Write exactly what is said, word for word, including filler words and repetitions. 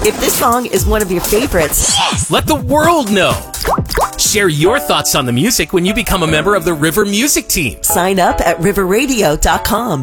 If this song is one of your favorites, let the world know. Share your thoughts on the music when you become a member of the River Music Team. Sign up at river radio dot com.